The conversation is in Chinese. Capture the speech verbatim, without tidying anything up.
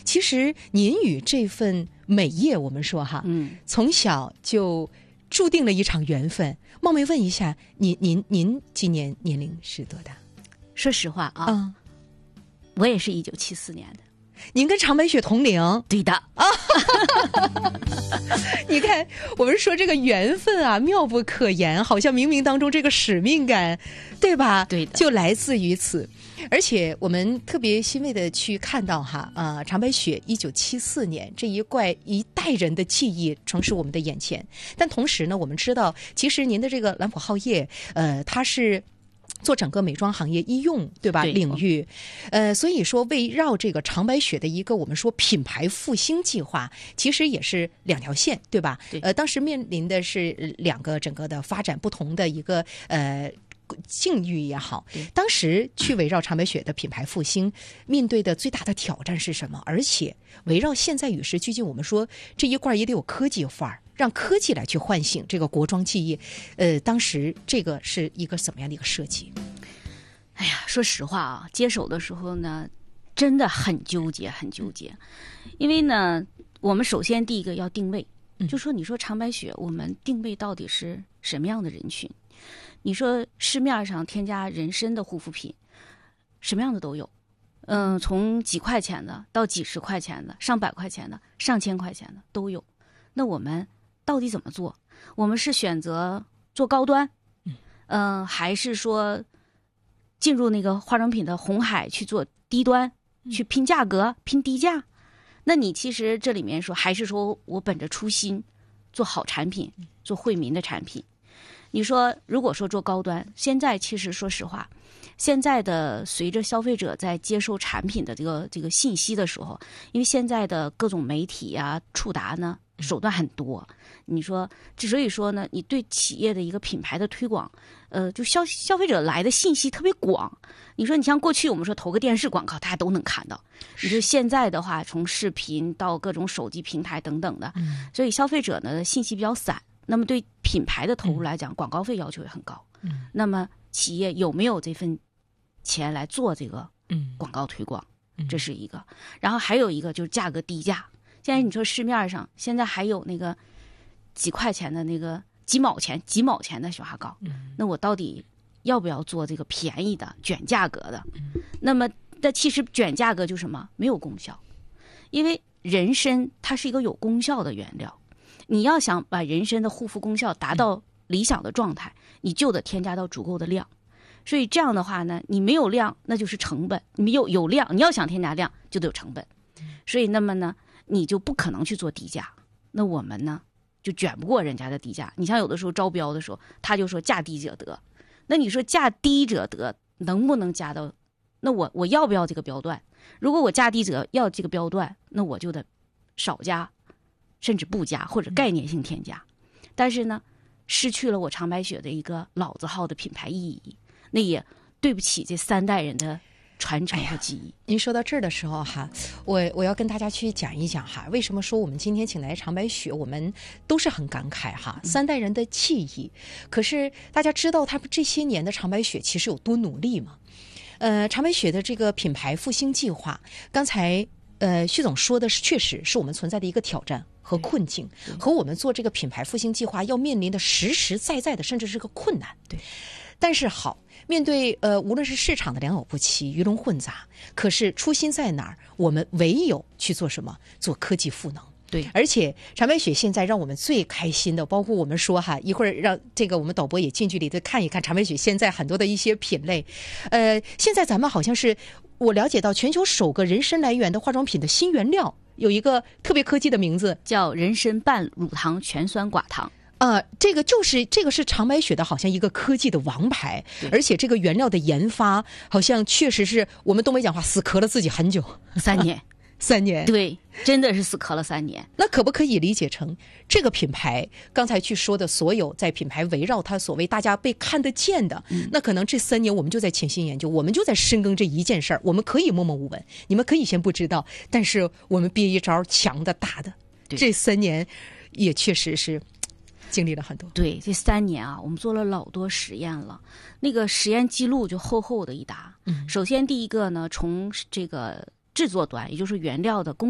其实您与这份美业，我们说哈，嗯，从小就注定了一场缘分。冒昧问一下，您您您今年年龄是多大？ 说实话啊，嗯，我也是一九七四年的。 您跟长白雪同龄？ 对的啊。 你看，我们说这个缘分啊，妙不可言，好像冥冥当中这个使命感，对吧？ 对的， 就来自于此。而且我们特别欣慰的去看到哈，啊、呃，长白雪一九七四年这一怪一代人的记忆充斥我们的眼前。但同时呢，我们知道，其实您的这个蓝普浩业，呃，它是做整个美妆行业医用对吧对领域，呃，所以说围绕这个长白雪的一个我们说品牌复兴计划，其实也是两条线对吧？ 对， 呃，当时面临的是两个整个的发展不同的一个呃。境遇也好，当时去围绕长白雪的品牌复兴，面对的最大的挑战是什么？而且围绕现在与时俱进，我们说这一块也得有科技范儿，让科技来去唤醒这个国妆技艺。呃，当时这个是一个怎么样的一个设计？ 哎呀，说实话啊，接手的时候呢，真的很纠结，很纠结。因为呢，我们首先第一个要定位，就说你说长白雪，我们定位到底是什么样的人群？你说市面上添加人参的护肤品，什么样的都有，嗯，从几块钱的到几十块钱的，上百块钱的，上千块钱的都有。那我们到底怎么做？我们是选择做高端，嗯、呃，还是说进入那个化妆品的红海去做低端，去拼价格、拼低价？那你其实这里面说，还是说我本着初心做好产品，做惠民的产品。你说如果说做高端，现在其实说实话，现在的随着消费者在接受产品的这个这个信息的时候，因为现在的各种媒体啊触达呢手段很多，你说之所以说呢，你对企业的一个品牌的推广，呃，就消消费者来的信息特别广。你说你像过去我们说投个电视广告，大家都能看到。你说现在的话，从视频到各种手机平台等等的，所以消费者呢信息比较散。那么对品牌的投入来讲，广告费要求也很高。嗯，那么企业有没有这份钱来做这个广告推广？嗯，这是一个。然后还有一个就是价格低价。现在你说市面上现在还有那个几块钱的那个几毛钱、几毛钱的雪花膏，嗯，那我到底要不要做这个便宜的卷价格的？嗯，那么但其实卷价格就什么没有功效，因为人参它是一个有功效的原料。你要想把人参的护肤功效达到理想的状态，你就得添加到足够的量。所以这样的话呢，你没有量那就是成本，你有有量，你要想添加量就得有成本。所以那么呢，你就不可能去做低价。那我们呢就卷不过人家的低价。你像有的时候招标的时候，他就说价低者得。那你说价低者得能不能加到？那我我要不要这个标段？如果我价低者要这个标段，那我就得少加。甚至不加或者概念性添加，但是呢，失去了我长白雪的一个老字号的品牌意义，那也对不起这三代人的传承和记忆。哎， 您说到这儿的时候哈，我我要跟大家去讲一讲哈，为什么说我们今天请来长白雪，我们都是很感慨哈，三代人的记忆。可是大家知道他们这些年的长白雪其实有多努力吗？呃，长白雪的这个品牌复兴计划，刚才呃徐总说的是，确实是我们存在的一个挑战和困境，和我们做这个品牌复兴计划要面临的实实在在的，甚至是个困难。 对， 但是好，面对呃无论是市场的良莠不齐、鱼龙混杂，可是初心在哪儿？我们唯有去做什么？做科技赋能。 对， 而且长白雪现在让我们最开心的，包括我们说哈，一会儿让这个我们导播也近距离的看一看长白雪现在很多的一些品类。呃，现在咱们好像是我了解到全球首个人参来源的化妆品的新原料，有一个特别科技的名字， 叫人参半乳糖全酸寡糖。 呃，这个就是这个是长白雪的，好像一个科技的王牌，而且这个原料的研发，好像确实是我们东北讲话死磕了自己很久， 三年。 三年， 对，真的是死磕了三年。 那可不可以理解成这个品牌刚才去说的所有在品牌围绕它所谓大家被看得见的，嗯、那可能这三年我们就在潜心研究，我们就在深耕这一件事儿。我们可以默默无闻，你们可以先不知道，但是我们憋一招强的大的。这三年也确实是经历了很多。 对，这三年啊，我们做了老多实验了，那个实验记录就厚厚的一沓。嗯，首先第一个呢，从这个制作端，也就是原料的工